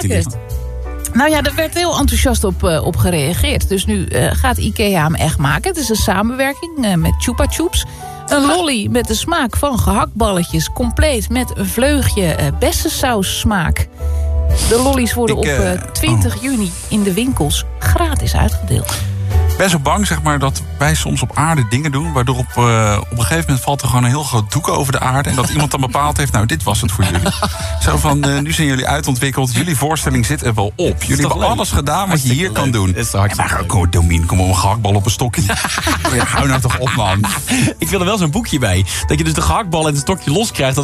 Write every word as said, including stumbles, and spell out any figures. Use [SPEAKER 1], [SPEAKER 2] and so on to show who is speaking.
[SPEAKER 1] niet.
[SPEAKER 2] Nou ja, er werd heel enthousiast op, uh, op gereageerd. Dus nu uh, gaat IKEA hem echt maken. Het is een samenwerking uh, met Chupa Chups. Een lolly met de smaak van gehaktballetjes. Compleet met een vleugje uh, bessensaus smaak. De lollies worden Ik, uh, op uh, twintig juni in de winkels gratis uitgedeeld.
[SPEAKER 1] Ik ben zo bang, zeg maar, dat wij soms op aarde dingen doen... waardoor op, uh, op een gegeven moment valt er gewoon een heel groot doek over de aarde... en dat iemand dan bepaald heeft, nou, dit was het voor jullie. Zo van, uh, nu zijn jullie uitontwikkeld, jullie voorstelling zit er wel op. Jullie hebben leuk. alles gedaan wat je hier leuk. kan doen.
[SPEAKER 3] Is ja,
[SPEAKER 1] maar kom, Domien, kom op, een gehaktbal op een stokje. Ja, hou nou toch op, man.
[SPEAKER 3] Ik wil er wel zo'n boekje bij. Dat je dus de gehaktbal en het stokje los krijgt...